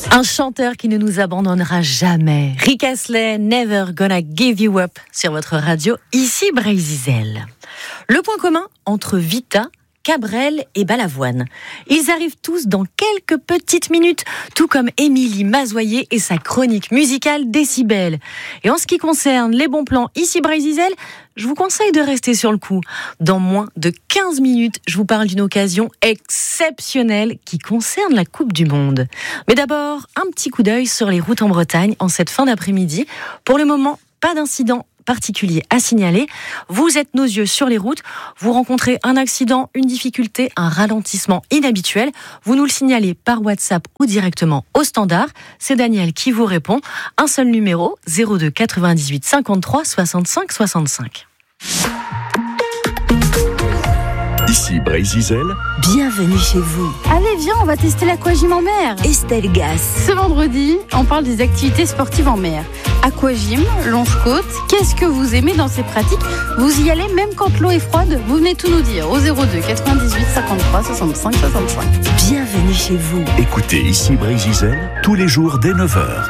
Un chanteur qui ne nous abandonnera jamais. Rick Astley, Never Gonna Give You Up sur votre radio, ici Brésil. Le point commun entre Vita, Cabrel et Balavoine. Ils arrivent tous dans quelques petites minutes, tout comme Émilie Mazoyer et sa chronique musicale Décibel. Et en ce qui concerne les bons plans ici Brésil, je vous conseille de rester sur le coup. Dans moins de 15 minutes, je vous parle d'une occasion exceptionnelle qui concerne la Coupe du Monde. Mais d'abord, un petit coup d'œil sur les routes en Bretagne en cette fin d'après-midi. Pour le moment, pas d'incident particulier à signaler. Vous êtes nos yeux sur les routes, vous rencontrez un accident, une difficulté, un ralentissement inhabituel, vous nous le signalez par WhatsApp ou directement au standard. C'est Daniel qui vous répond. Un seul numéro, 02 98 53 65 65. Ici Brésil. Bienvenue chez vous. Allez, viens, on va tester l'aquagym en mer. Estelle Gas. Ce vendredi, on parle des activités sportives en mer. Aquagym, longe-côte, qu'est-ce que vous aimez dans ces pratiques? Vous y allez même quand l'eau est froide? Vous venez tout nous dire au 02 98 53 65 65. Bienvenue chez vous. Écoutez Ici Brésil tous les jours dès 9h.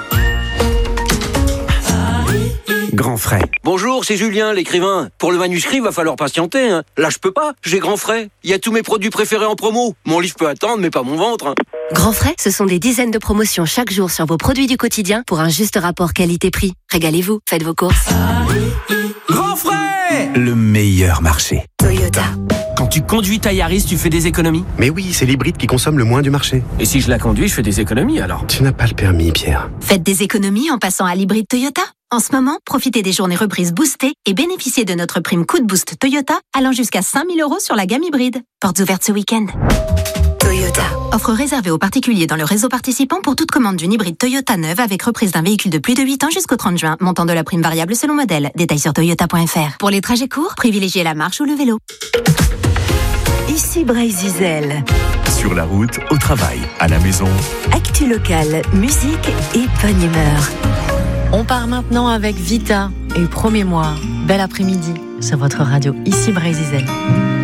Grand frais. Bonjour, c'est Julien, l'écrivain. Pour le manuscrit, va falloir patienter. Là, je peux pas, j'ai grand frais. Il y a tous mes produits préférés en promo. Mon livre peut attendre, mais pas mon ventre. Grand frais, ce sont des dizaines de promotions chaque jour sur vos produits du quotidien pour un juste rapport qualité-prix. Régalez-vous, faites vos courses. Grand frais, le meilleur marché. Toyota. Quand tu conduis ta Yaris, tu fais des économies. Mais oui, c'est l'hybride qui consomme le moins du marché. Et si je la conduis, je fais des économies alors. Tu n'as pas le permis, Pierre. Faites des économies en passant à l'hybride Toyota. En ce moment, profitez des journées reprises boostées et bénéficiez de notre prime Coup de Boost Toyota allant jusqu'à 5 000 € sur la gamme hybride. Portes ouvertes ce week-end. Toyota. Offre réservée aux particuliers dans le réseau participant pour toute commande d'une hybride Toyota neuve avec reprise d'un véhicule de plus de 8 ans jusqu'au 30 juin. Montant de la prime variable selon modèle. Détails sur toyota.fr. Pour les trajets courts, privilégiez la marche ou le vélo. Ici Brésil. Sur la route, au travail, à la maison. Actu locale, musique et bonne humeur. On part maintenant avec Vita et promets-moi, bel après-midi sur votre radio ici Brésil.